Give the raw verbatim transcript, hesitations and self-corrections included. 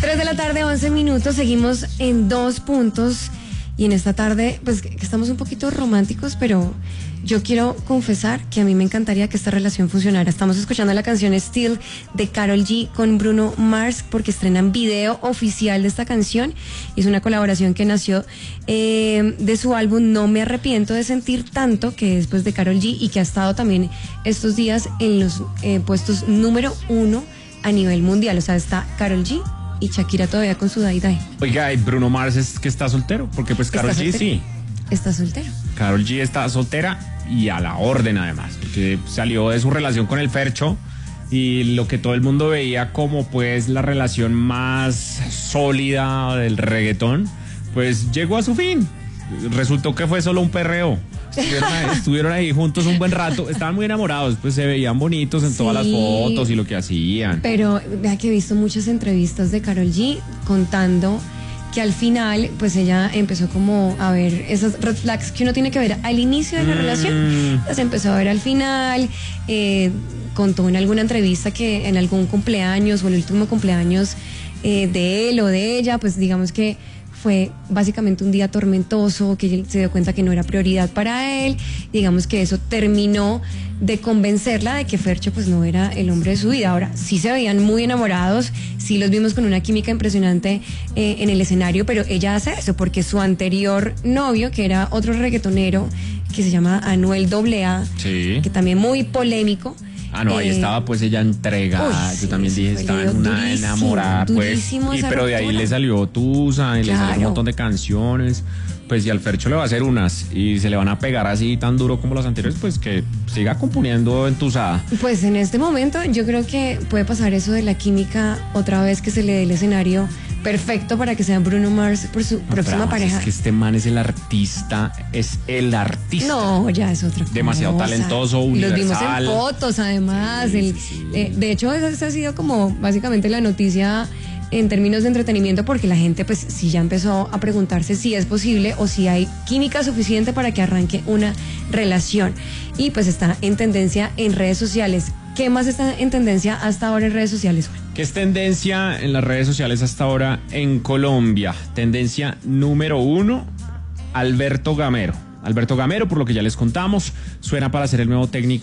tres de la tarde, once minutos, seguimos en dos puntos y en esta tarde, pues que estamos un poquito románticos, pero yo quiero confesar que a mí me encantaría que esta relación funcionara. Estamos escuchando la canción Still de Karol G con Bruno Mars porque estrenan video oficial de esta canción. Es una colaboración que nació eh, de su álbum No Me Arrepiento de Sentir Tanto, que es pues de Karol G y que ha estado también estos días en los eh, puestos número uno a nivel mundial. O sea, está Karol G y Shakira todavía con su Dai Dai. Oiga, y Bruno Mars es que está soltero, porque pues Karol G sí. Está soltero. Karol G está soltera y a la orden además, porque salió de su relación con el Fercho y lo que todo el mundo veía como pues la relación más sólida del reggaetón, pues llegó a su fin. Resultó que fue solo un perreo. Estuvieron ahí, estuvieron ahí juntos un buen rato, estaban muy enamorados, pues se veían bonitos en sí, todas las fotos y lo que hacían. Pero vea que he visto muchas entrevistas de Karol G contando que al final, pues ella empezó como a ver esas red flags que uno tiene que ver al inicio de la mm. relación, las empezó a ver al final. eh, contó en alguna entrevista que en algún cumpleaños o el último cumpleaños eh, de él o de ella, pues digamos que fue básicamente un día tormentoso, que él se dio cuenta que no era prioridad para él, digamos que eso terminó de convencerla de que Fercho pues no era el hombre de su vida. Ahora, sí se veían muy enamorados, sí los vimos con una química impresionante eh, en el escenario, pero ella hace eso porque su anterior novio, que era otro reggaetonero, que se llama Anuel doble A, sí, que también muy polémico. Ah, no, ahí eh, estaba pues ella entregada. Uy, yo también sí, dije, estaba en una enamorada, pues. Y, pero de ahí le salió Tusa, y claro, le salió un montón de canciones. Pues y al Fercho le va a hacer unas y se le van a pegar así tan duro como las anteriores, pues que siga componiendo entusada. Pues en este momento yo creo que puede pasar eso de la química otra vez, que se le dé el escenario perfecto para que sea Bruno Mars por su no, próxima pareja. Es que este man es el artista, es el artista. No, ya es otra cosa. Demasiado talentoso, universal. Los vimos en fotos, además. Sí, el, sí, sí. Eh, de hecho, esa ha sido como básicamente la noticia en términos de entretenimiento, porque la gente pues sí ya empezó a preguntarse si es posible o si hay química suficiente para que arranque una relación. Y pues está en tendencia en redes sociales. ¿Qué más está en tendencia hasta ahora en redes sociales, Juan? ¿Qué es tendencia en las redes sociales hasta ahora en Colombia? Tendencia número uno, Alberto Gamero. Alberto Gamero, por lo que ya les contamos, suena para ser el nuevo técnico